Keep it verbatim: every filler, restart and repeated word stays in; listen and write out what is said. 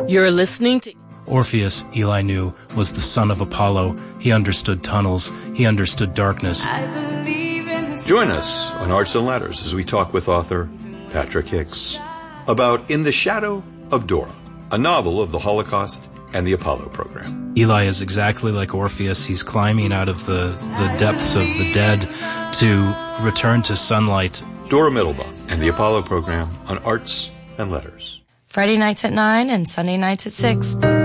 You're listening to... Orpheus, Eli knew, was the son of Apollo. He understood tunnels. He understood darkness. Join us on Arts and Letters as we talk with author Patrick Hicks about In the Shadow of Dora, a novel of the Holocaust and the Apollo program. Eli is exactly like Orpheus. He's climbing out of the, the depths of the dead to return to sunlight. Dora Middlebaum and the Apollo program on Arts and Letters. Friday nights at nine and Sunday nights at six.